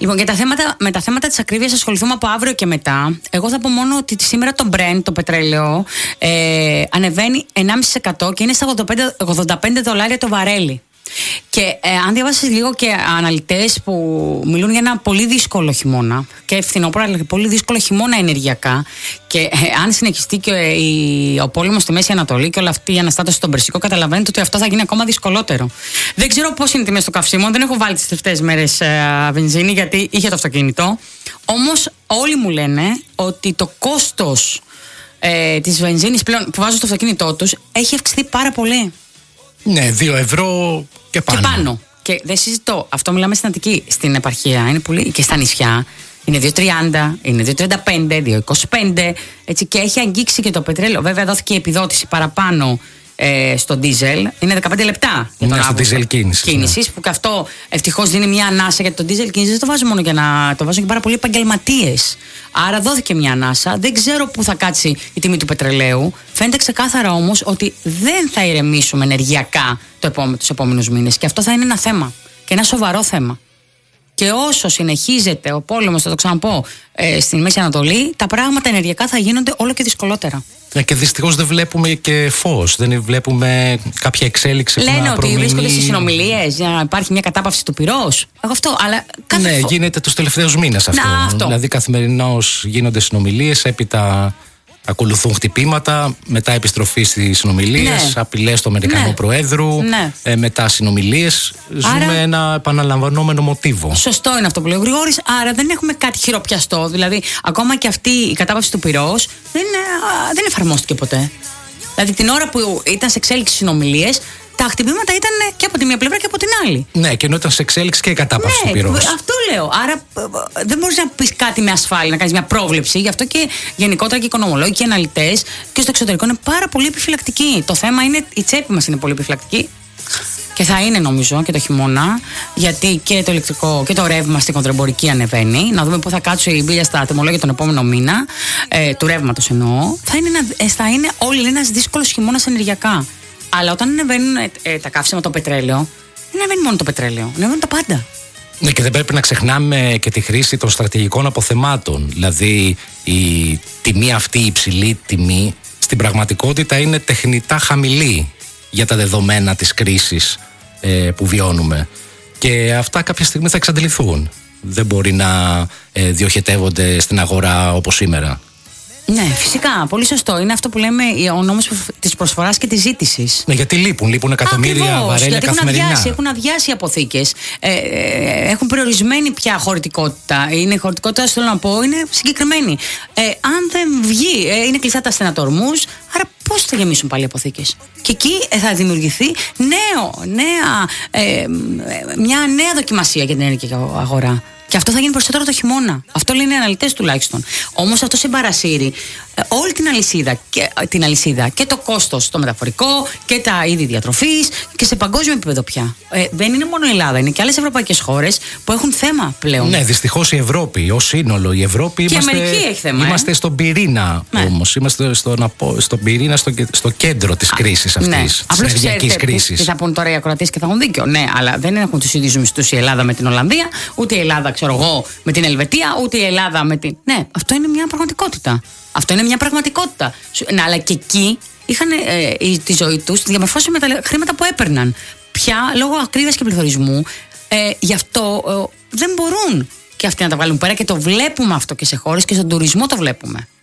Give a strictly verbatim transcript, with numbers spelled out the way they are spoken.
Λοιπόν, για τα θέματα, με τα θέματα της ακρίβειας ασχοληθούμε από αύριο και μετά. Εγώ θα πω μόνο ότι σήμερα το Brent, το πετρέλαιο, ε, ανεβαίνει ενάμιση τοις εκατό και είναι στα ογδόντα πέντε δολάρια το βαρέλι. Και ε, αν διαβάσεις λίγο και αναλυτές που μιλούν για ένα πολύ δύσκολο χειμώνα και φθινόπωρο, αλλά και πολύ δύσκολο χειμώνα ενεργειακά, και ε, αν συνεχιστεί και ε, η, ο πόλεμος στη Μέση Ανατολή και όλη αυτή η αναστάτωση στον Περσικό, καταλαβαίνετε ότι αυτό θα γίνει ακόμα δυσκολότερο. Δεν ξέρω πώς είναι οι τιμές των καυσίμων, δεν έχω βάλει τις τελευταίες μέρες ε, βενζίνη, γιατί είχε το αυτοκίνητο. Όμως όλοι μου λένε ότι το κόστος ε, της βενζίνης πλέον που βάζουν στο αυτοκίνητό τους έχει αυξηθεί πάρα πολύ. Ναι, δύο ευρώ και πάνω. Και πάνω. Και δεν συζητώ. Αυτό μιλάμε στην Αττική. Στην επαρχία είναι πολύ. Και στα νησιά είναι δύο τριάντα, είναι δύο τριάντα πέντε, δύο είκοσι πέντε. Έτσι, και έχει αγγίξει και το πετρέλαιο. Βέβαια, δόθηκε η επιδότηση παραπάνω ε, στο ντίζελ. Είναι δεκαπέντε λεπτά για τον ναι, στο ντίζελ κίνησης. Κίνησης, ναι. Που και αυτό ευτυχώς δίνει μια ανάσα, γιατί το ντίζελ κίνησης δεν το βάζουν μόνο για να. Το βάζουν και πάρα πολλοί επαγγελματίες. Άρα δόθηκε μια ανάσα. Δεν ξέρω πού θα κάτσει η τιμή του πετρελαίου. Φαίνεται ξεκάθαρα όμως ότι δεν θα ηρεμήσουμε ενεργειακά το επόμε, τους επόμενους μήνες. Και αυτό θα είναι ένα θέμα. Και ένα σοβαρό θέμα. Και όσο συνεχίζεται ο πόλεμος, θα το ξαναπώ, ε, στην Μέση Ανατολή, τα πράγματα ενεργειακά θα γίνονται όλο και δυσκολότερα. Ε, και δυστυχώς δεν βλέπουμε και φως. Δεν βλέπουμε κάποια εξέλιξη που να λένε ότι προμείνει... βρίσκονται στις συνομιλίες για να υπάρχει μια κατάπαυση του πυρός. Εγώ αυτό, αλλά κάθε Ναι, φο... γίνεται τους τελευταίους μήνες αυτό. Να, αυτό. Δηλαδή καθημερινώς γίνονται συνομιλίες, έπειτα ακολουθούν χτυπήματα, μετά επιστροφή στις συνομιλίες, ναι. Απειλές του Αμερικανού ναι. Προέδρου, ναι. Ε, μετά συνομιλίες. Άρα, ζούμε ένα επαναλαμβανόμενο μοτίβο. Σωστό είναι αυτό που λέει ο Γρηγόρης. Άρα δεν έχουμε κάτι χειροπιαστό. Δηλαδή, ακόμα και αυτή η κατάπαυση του πυρός δεν, δεν εφαρμόστηκε ποτέ. Δηλαδή, την ώρα που ήταν σε εξέλιξη συνομιλίες, τα χτυπήματα ήταν και από τη μία πλευρά και από την άλλη. Ναι, και ενώ ήταν σε εξέλιξη και η κατάπαυση ναι, του πυρός. Αυτό λέω. Άρα δεν μπορείς να πεις κάτι με ασφάλεια, να κάνεις μια πρόβλεψη. Γι' αυτό και γενικότερα και οι οικονομολόγοι και οι αναλυτές και στο εξωτερικό είναι πάρα πολύ επιφυλακτικοί. Το θέμα είναι, η τσέπη μας είναι πολύ επιφυλακτική. Και θα είναι νομίζω και το χειμώνα, γιατί και το ηλεκτρικό και το ρεύμα στην κοντροεμπορική ανεβαίνει. Να δούμε πού θα κάτσουν η μπίλια στα τιμολόγια τον επόμενο μήνα, ε, του ρεύματος εννοώ. Θα είναι, ένα, θα είναι όλοι ένας δύσκολος χειμώνας ενεργειακά. Αλλά όταν ανεβαίνουν ε, ε, τα καύσιμα, το πετρέλαιο, δεν ανεβαίνει μόνο το πετρέλαιο, ανεβαίνουν τα πάντα. Ναι, και δεν πρέπει να ξεχνάμε και τη χρήση των στρατηγικών αποθεμάτων. Δηλαδή, η τιμή αυτή, η υψηλή τιμή, στην πραγματικότητα είναι τεχνητά χαμηλή για τα δεδομένα της κρίσης ε, που βιώνουμε. Και αυτά κάποια στιγμή θα εξαντληθούν. Δεν μπορεί να ε, διοχετεύονται στην αγορά όπως σήμερα. Ναι, φυσικά. Πολύ σωστό. Είναι αυτό που λέμε ο νόμος της προσφοράς και της ζήτησης. Ναι, γιατί λείπουν. Λείπουν εκατομμύρια Ακριβώς, βαρέλια γιατί καθημερινά. Έχουν αδειάσει, έχουν αδειάσει οι αποθήκες. Ε, ε, έχουν περιορισμένη πια χωρητικότητα. Είναι η χωρητικότητα, θέλω να πω, είναι συγκεκριμένη. Ε, αν δεν βγει, ε, είναι κλειστά τα στενατορμούς, άρα πώς θα γεμίσουν πάλι οι αποθήκες. Και εκεί ε, θα δημιουργηθεί νέο, νέα, ε, μια νέα δοκιμασία για την ενεργειακή αγορά. Και αυτό θα γίνει περισσότερο το χειμώνα. Αυτό λένε οι αναλυτές τουλάχιστον. Όμως αυτό συμπαρασύρει ε, όλη την αλυσίδα, και, ε, την αλυσίδα και το κόστος το μεταφορικό και τα είδη διατροφής και σε παγκόσμιο επίπεδο πια. Ε, δεν είναι μόνο η Ελλάδα, είναι και άλλες ευρωπαϊκές χώρες που έχουν θέμα πλέον. Ναι, δυστυχώς η Ευρώπη, ως σύνολο. Η Ευρώπη και είμαστε, η Αμερική έχει θέμα. Είμαστε ε? στον πυρήνα ναι. όμως. Είμαστε στο, στον πυρήνα, στο, στο κέντρο της κρίσης αυτής. Ναι. Της ενεργειακής κρίσης. Τι θα πούν τώρα οι ακροατές και θα έχουν δίκιο. Ναι, αλλά δεν έχουν τους ίδιους μισθούς η Ελλάδα με την Ολλανδία, ούτε η Ελλάδα, ξέρω εγώ, με την Ελβετία, ούτε η Ελλάδα με την. Ναι, αυτό είναι μια πραγματικότητα. Αυτό είναι μια πραγματικότητα. Ναι, αλλά και εκεί είχαν ε, τη ζωή τους τη διαμορφώσει με τα χρήματα που έπαιρναν. Πια λόγω ακρίβειας και πληθωρισμού, ε, γι' αυτό ε, δεν μπορούν και αυτοί να τα βγάλουν πέρα, και το βλέπουμε αυτό και σε χώρες και στον τουρισμό το βλέπουμε.